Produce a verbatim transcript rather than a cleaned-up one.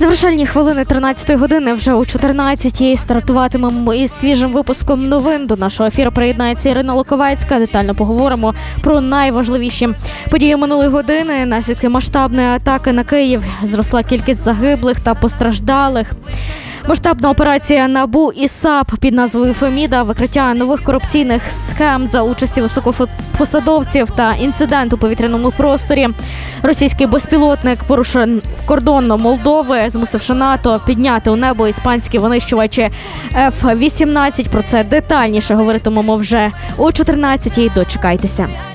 Завершальні хвилини тринадцятої години вже о чотирнадцятій стартуватимемо із свіжим випуском новин. До нашого ефіру приєднається Ірина Луковецька. Детально поговоримо про найважливіші події минулої години. Наслідки масштабної атаки на Київ. Зросла кількість загиблих та постраждалих. Масштабна операція НАБУ і САП під назвою «Феміда», викриття нових корупційних схем за участі високопосадовців та інцидент у повітряному просторі. Російський безпілотник порушив кордон Молдови, змусивши НАТО підняти у небо іспанські винищувачі Еф вісімнадцять. Про це детальніше говоритимемо вже о чотирнадцятій. Дочекайтеся.